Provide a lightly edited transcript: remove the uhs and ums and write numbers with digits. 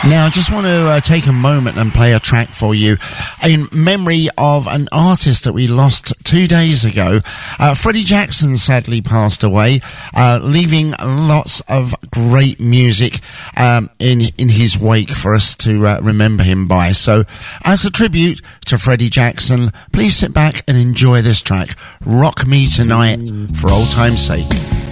Now, I just want to take a moment and play a track for you in memory of an artist that we lost 2 days ago. Freddie Jackson sadly passed away, leaving lots of great music in his wake for us to remember him by. So, as a tribute to Freddie Jackson, please sit back and enjoy this track, Rock Me Tonight, for old time's sake.